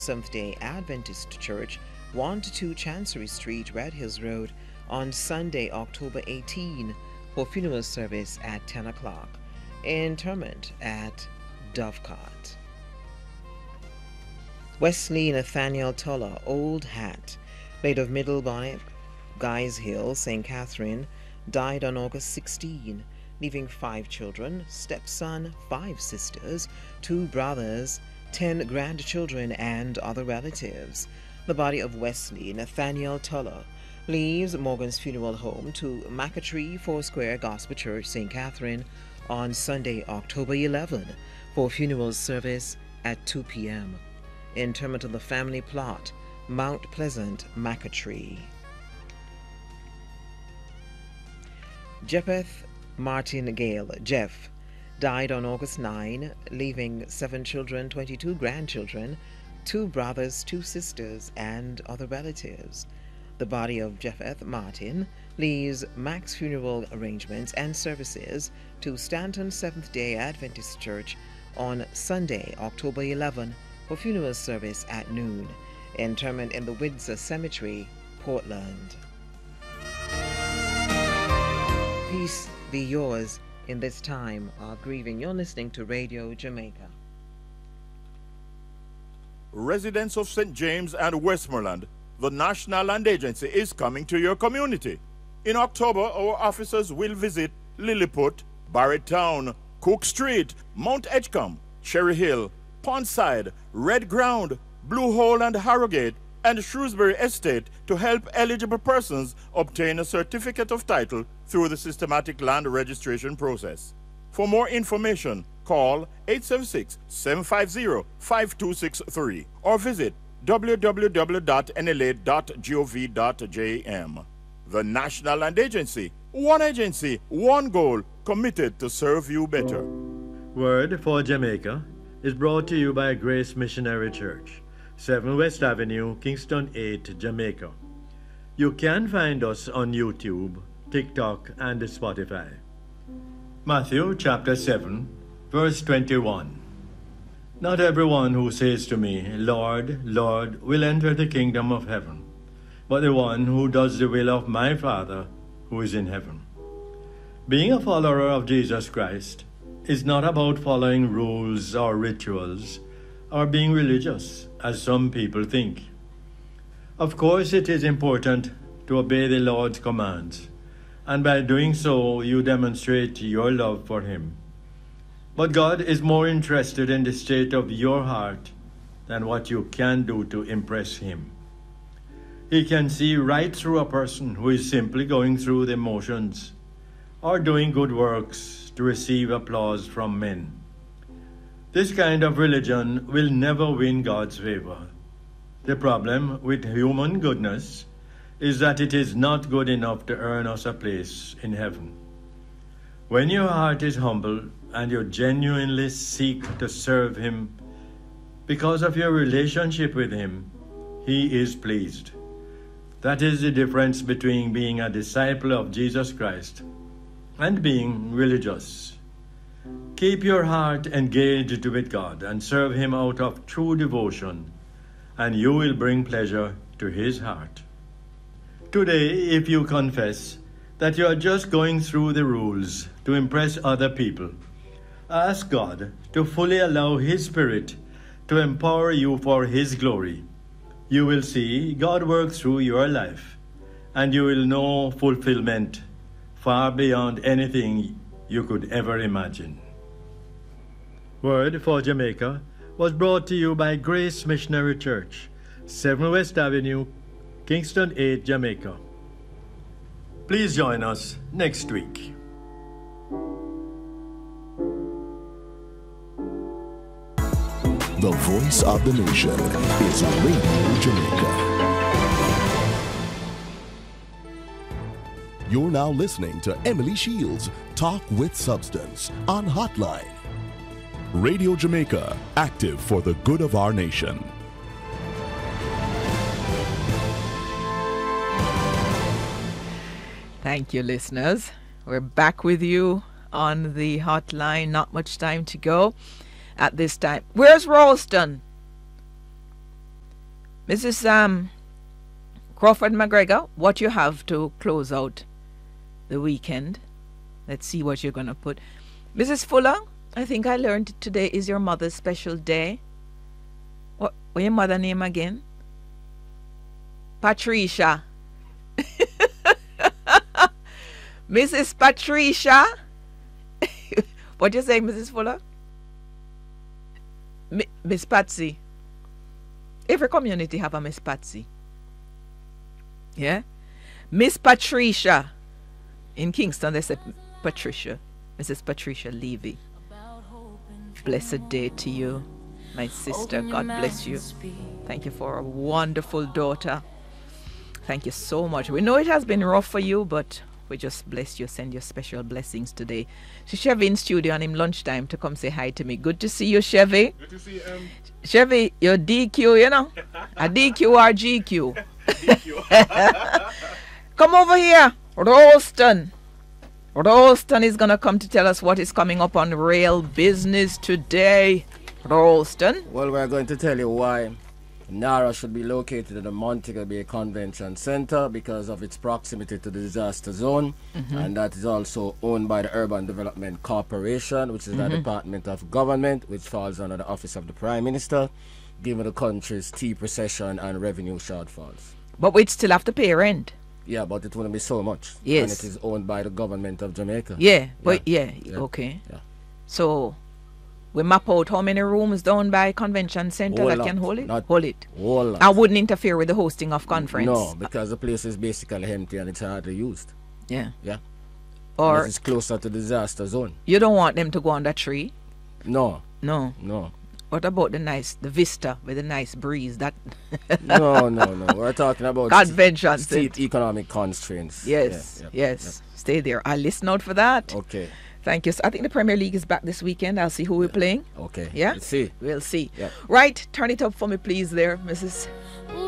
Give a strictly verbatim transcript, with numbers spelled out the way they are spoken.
Seventh-day Adventist Church, one to two Chancery Street, Red Hills Road, on Sunday, October eighteenth, for funeral service at ten o'clock. Interment at Dovecot. Wesley Nathaniel Toller, Old Hat, late of Middle Bonnet, Guys Hill, Saint Catherine, died on August sixteenth, leaving five children, stepson, five sisters, two brothers, ten grandchildren, and other relatives. The body of Wesley Nathaniel Toller leaves Morgan's Funeral Home to Macatree Foursquare Gospel Church, Saint Catherine, on Sunday, October eleventh, for funeral service at two p m Interment of the family plot, Mount Pleasant, Macatree. Jepheth Martin Gale, Jeff, died on August ninth, leaving seven children, twenty-two grandchildren, two brothers, two sisters, and other relatives. The body of Jepheth Martin leaves Max funeral arrangements and services to Stanton Seventh-day Adventist Church on Sunday, October eleventh, for funeral service at noon. Interment in the Windsor Cemetery, Portland. Peace be yours in this time of grieving. You're listening to Radio Jamaica. Residents of Saint James and Westmoreland, the National Land Agency is coming to your community. In October, our officers will visit Lilliput, Barretown, Cook Street, Mount Edgecombe, Cherry Hill, Pondside, Red Ground, Blue Hole and Harrogate, and Shrewsbury Estate to help eligible persons obtain a certificate of title through the systematic land registration process. For more information, call eight seven six, seven five zero, five two six three or visit w w w dot n l a dot gov dot j m. The National Land Agency, one agency, one goal, committed to serve you better. Word for Jamaica is brought to you by Grace Missionary Church, seven West Avenue, Kingston eight, Jamaica. You can find us on YouTube, TikTok, and Spotify. Matthew chapter seven, verse twenty-one. Not everyone who says to me, Lord, Lord, will enter the kingdom of heaven, but the one who does the will of my Father who is in heaven. Being a follower of Jesus Christ is not about following rules or rituals or being religious, as some people think. Of course, it is important to obey the Lord's commands, and by doing so, you demonstrate your love for Him. But God is more interested in the state of your heart than what you can do to impress Him. He can see right through a person who is simply going through the motions or doing good works to receive applause from men. This kind of religion will never win God's favor. The problem with human goodness is that it is not good enough to earn us a place in heaven. When your heart is humble and you genuinely seek to serve Him because of your relationship with Him, He is pleased. That is the difference between being a disciple of Jesus Christ and being religious. Keep your heart engaged with God and serve Him out of true devotion, and you will bring pleasure to His heart. Today, if you confess that you are just going through the rules to impress other people, ask God to fully allow His Spirit to empower you for His glory. You will see God work through your life, and you will know fulfillment far beyond anything you could ever imagine. Word for Jamaica was brought to you by Grace Missionary Church, seven West Avenue, Kingston eight, Jamaica. Please join us next week. The voice of the nation is Radio Jamaica. You're now listening to Emily Shields Talk with Substance on Hotline. Radio Jamaica, active for the good of our nation. Thank you, listeners. We're back with you on the hotline. Not much time to go at this time. Where's Ralston? Missus Um, Crawford McGregor, what you have to close out the weekend? Let's see what you're going to put. Missus Fuller, I think I learned today is your mother's special day. What, what your mother name again? Patricia. Missus Patricia. What you say, Missus Fuller? M- Miss Patsy. Every community have a Miss Patsy. Yeah? Miss Patricia. In Kingston, they say Patricia. Missus Patricia Levy. Blessed day to you, my sister. God bless you. Thank you for a wonderful daughter. Thank you so much. We know it has been rough for you, but we just bless you, send you special blessings today. So Chevy in studio on him lunchtime to come say hi to me. Good to see you, Chevy. Good to see you. Um... Chevy, you're D Q, you know? A D Q or G Q. D Q. Come over here, Ralston. Ralston is going to come to tell us what is coming up on Rail Business today. Ralston. Well, we're going to tell you why NARA should be located in the Montego Bay Convention Center because of its proximity to the disaster zone, mm-hmm. and that is also owned by the Urban Development Corporation, which is mm-hmm. the Department of Government, which falls under the Office of the Prime Minister, given the country's tea recession and revenue shortfalls. But we'd still have to pay rent. Yeah, but it wouldn't be so much. Yes. And it is owned by the government of Jamaica. Yeah, but yeah, yeah, yeah. okay. Yeah. So we map out how many rooms down by convention center Whole that lot. can hold it? Not hold it. Whole lot. I wouldn't interfere with the hosting of conference. No, because the place is basically empty and it's hardly used. Yeah. Yeah. Or it's closer to the disaster zone. You don't want them to go on that tree? No. No. No. What about the nice, the vista with the nice breeze? That no, no, no. We're talking about convention state economic constraints. Yes, yeah, yeah, yes. Yeah. Stay there. I'll listen out for that. Okay. Thank you. So I think the Premier League is back this weekend. I'll see who we're playing. Okay. Yeah? Let's see. We'll see. Yeah. Right. Turn it up for me, please, there, Missus